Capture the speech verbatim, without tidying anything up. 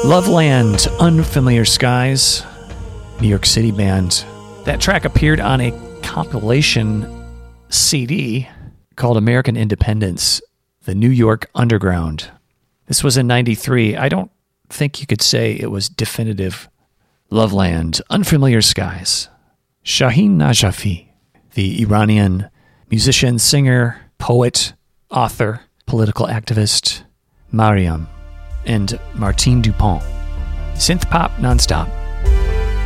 Loveland, Unfamiliar Skies, New York City band. That track appeared on a compilation C D called American Independence, the New York Underground. This was in ninety-three. I don't think you could say it was definitive. Loveland, Unfamiliar Skies. Shaheen Najafi, the Iranian musician, singer, poet, author, political activist, Mariam, and Martine Dupont. Synth pop nonstop.